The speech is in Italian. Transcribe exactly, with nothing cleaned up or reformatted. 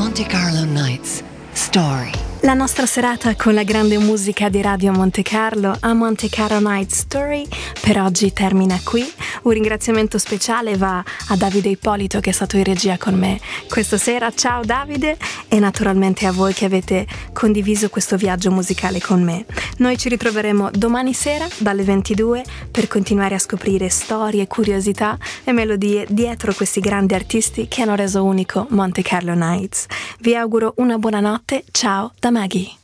Monte Carlo Nights Story. La nostra serata con la grande musica di Radio Monte Carlo a Monte Carlo Night Story per oggi termina qui. Un ringraziamento speciale va a Davide Ippolito che è stato in regia con me questa sera. Ciao Davide, e naturalmente a voi che avete condiviso questo viaggio musicale con me. Noi ci ritroveremo domani sera dalle ventidue per continuare a scoprire storie, curiosità e melodie dietro questi grandi artisti che hanno reso unico Monte Carlo Nights. Vi auguro una buona notte, ciao da Maggie.